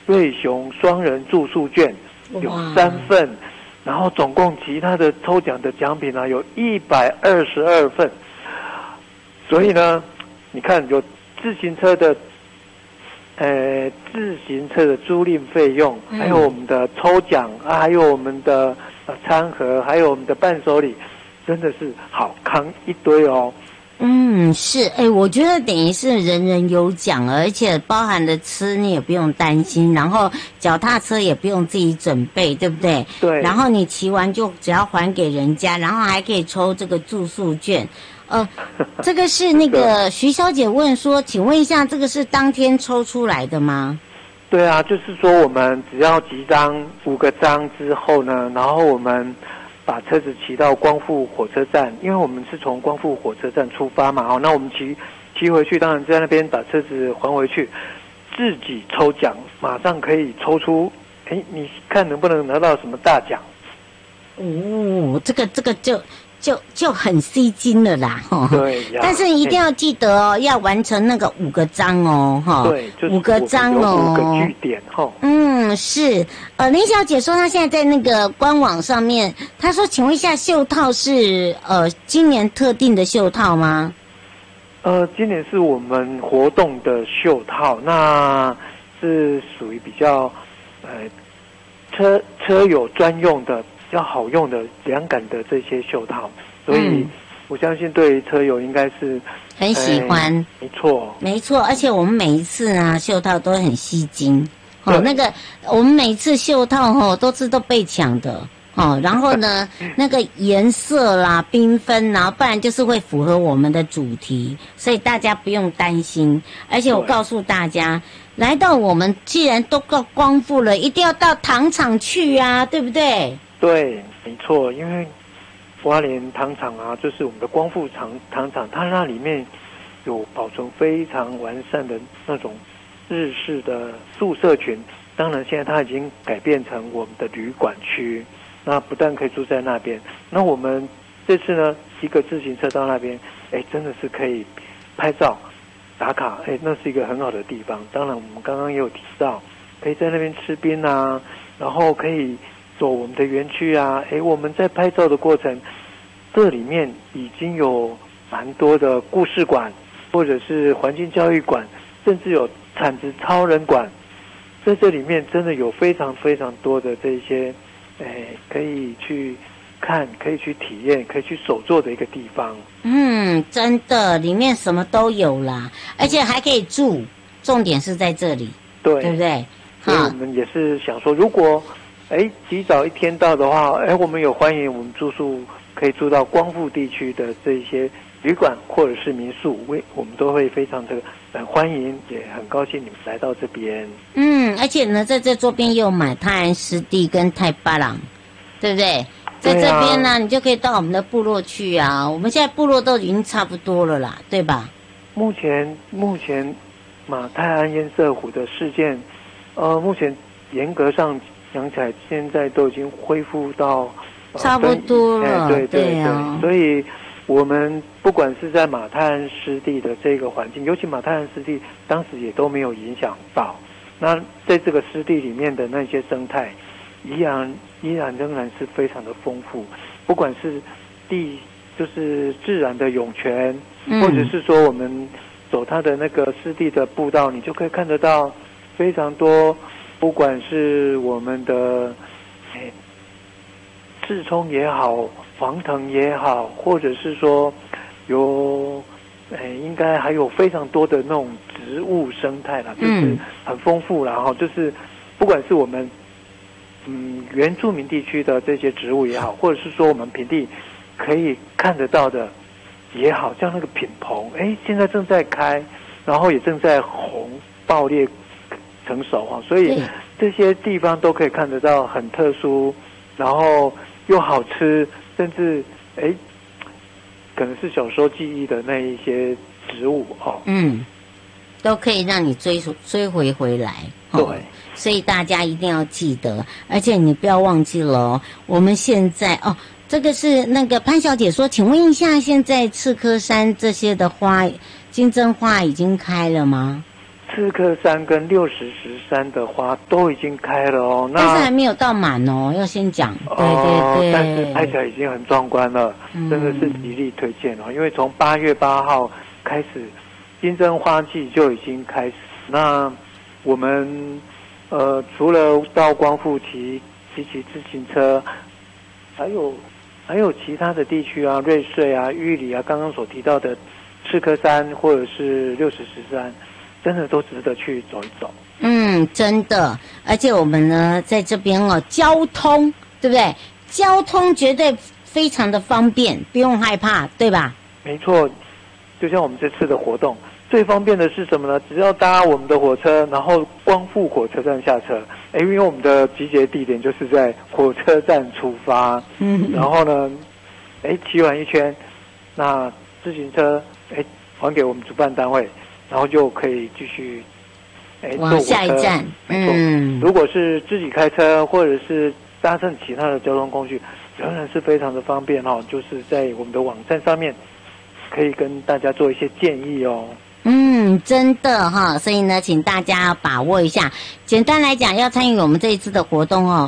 瑞雄双人住宿券有3份，然后总共其他的抽奖的奖品有122份。所以呢，你看有自行车的租赁费用，还有我们的抽奖还有我们的餐盒，还有我们的伴手礼，真的是好康一堆哦。 是，我觉得等于是人人有奖，而且包含的吃你也不用担心，然后脚踏车也不用自己准备，对不对？ 对。 然后你骑完就只要还给人家，然后还可以抽这个住宿券。这个是那个徐小姐问说，请问一下，这个是当天抽出来的吗？ 对啊，就是说我们只要集章5个章之后呢，然后我们把车子骑到光复火车站，因为我们是从光复火车站出发嘛，那我们骑回去，当然在那边把车子还回去，自己抽奖，马上可以抽出，你看能不能拿到什么大奖？ 这个就很吸睛了啦， 对呀。 但是一定要记得哦，要完成那个5个章哦， 对，就是 5个章哦 ，5个据点是。林小姐说她现在在那个官网上面，她说，请问一下，袖套是今年特定的袖套吗？ 今年是我们活动的袖套，那是属于比较车友专用的。比较好用的凉感的这些袖套，所以我相信对车友应该是很喜欢。 没错， 而且我们每一次袖套都很吸睛。那个我们每一次袖套都被抢的。然后呢，那个颜色啦缤纷啦，不然就是会符合我们的主题，所以大家不用担心。而且我告诉大家，来到我们既然都到光复了，一定要到糖厂去啊，对不对？ 对，没错，因为花莲糖厂就是我们的光复糖厂，它那里面有保存非常完善的那种日式的宿舍群。当然，现在它已经改变成我们的旅馆区，那不但可以住在那边，那我们这次呢，骑个自行车到那边，真的是可以拍照打卡，那是一个很好的地方。当然，我们刚刚也有提到，可以在那边吃冰然后可以走我们的园区我们在拍照的过程，这里面已经有蛮多的故事馆，或者是环境教育馆，甚至有产值超人馆，在这里面真的有非常非常多的这些，可以去看，可以去体验，可以去手作的一个地方。 真的，里面什么都有啦，而且还可以住，重点是在这里，对不对？ 所以我们也是想说，如果及早一天到的话，我们有欢迎我们住宿可以住到光复地区的这些旅馆或者是民宿，我们都会非常的欢迎，也很高兴你们来到这边。 而且呢，在这周边又有买泰安湿地跟太巴朗，对不对？在这边呢，你就可以到我们的部落去啊。我们现在部落都已经差不多了啦，对吧？ 目前马泰安烟色湖的事件，目前严格上讲起来，现在都已经恢复到差不多了。 对啊。所以我们不管是在马泰安湿地的这个环境，尤其马泰安湿地当时也都没有影响到。那在这个湿地里面的那些生态，依然仍然是非常的丰富，不管是就是自然的涌泉，或者是说我们走它的那个湿地的步道，你就可以看得到非常多，不管是我们的刺葱也好，黄藤也好，或者是说有应该还有非常多的那种植物生态啦，就是很丰富啦，就是不管是我们原住民地区的这些植物也好，或者是说我们平地可以看得到的也好，像那个品棚，现在正在开，然后也正在红爆裂成熟所以这些地方都可以看得到很特殊，然后又好吃，甚至可能是小时候记忆的那一些植物都可以让你追回来。 对， 所以大家一定要记得，而且你不要忘记了我们现在这个是那个潘小姐说，请问一下，现在赤科山这些的花，金针花已经开了吗？ 刺客山跟60石山的花都已经开了哦， 但是还没有到满哦，要先讲。对， 但是拍起来已经很壮观了，真的是极力推荐哦。因为从8月8号开始，金针花季就已经开始。那我们除了到光复骑自行车，还有其他的地区啊，瑞穗啊、玉里啊，刚刚所提到的赤科山或者是60石山，真的都值得去走一走。 真的，而且我们呢在这边哦，交通对不对？交通绝对非常的方便，不用害怕，对吧？ 没错，就像我们这次的活动，最方便的是什么呢？只要搭我们的火车，然后光复火车站下车。因为我们的集结地点就是在火车站出发，然后呢，骑完一圈，那自行车还给我们主办单位，然后就可以继续往下一站。 如果是自己开车或者是搭乘其他的交通工具，仍然是非常的方便哦。就是在我们的网站上面可以跟大家做一些建议哦。 真的哈，所以呢，请大家把握一下。简单来讲，要参与我们这一次的活动哦，